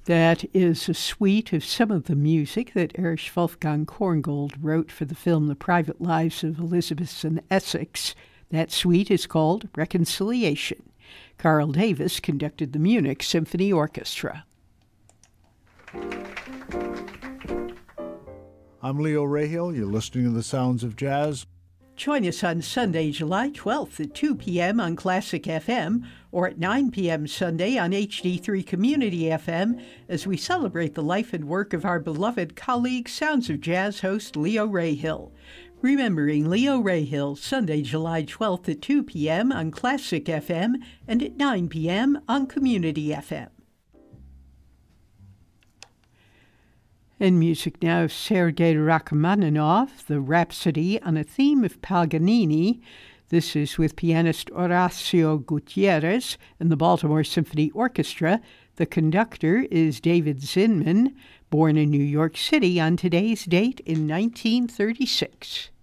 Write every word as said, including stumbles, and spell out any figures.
That is a suite of some of the music that Erich Wolfgang Korngold wrote for the film The Private Lives of Elizabeth and Essex. That suite is called Reconciliation. Carl Davis conducted the Munich Symphony Orchestra. I'm Leo Rahill. You're listening to The Sounds of Jazz. Join us on Sunday, July twelfth at two p.m. on Classic F M or at nine p.m. Sunday on H D three Community F M as we celebrate the life and work of our beloved colleague, Sounds of Jazz host Leo Rahill. Remembering Leo Rahill, Sunday, July twelfth at two p.m. on Classic F M and at nine p.m. on Community F M. In music now of Sergei Rachmaninoff, the Rhapsody on a theme of Paganini. This is with pianist Horacio Gutierrez and the Baltimore Symphony Orchestra. The conductor is David Zinman, born in New York City on today's date in nineteen thirty-six.